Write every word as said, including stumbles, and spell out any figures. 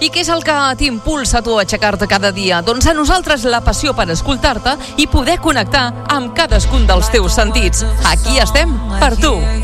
I què és el que t'impulsa a tu a aixecar-te cada dia? Doncs a nosaltres la passió per escoltar-te i poder connectar amb cadascun dels teus sentits. Aquí estem per tu.